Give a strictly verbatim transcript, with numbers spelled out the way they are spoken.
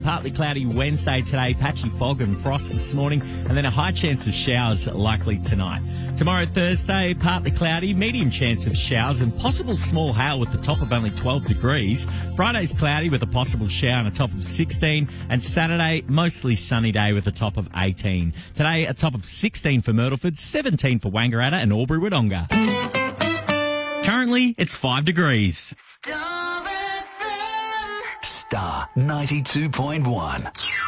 Partly cloudy Wednesday today, patchy fog and frost this morning, and then a high chance of showers likely tonight. Tomorrow, Thursday, partly cloudy, medium chance of showers and possible small hail with the top of only twelve degrees. Friday's cloudy with a possible shower and a top of sixteen, and Saturday, mostly sunny day with a top of eighteen. Today, a top of sixteen for Myrtleford, seventeen for Wangaratta and Albury-Wodonga. Currently, it's five degrees. Star F M. Star ninety-two point one.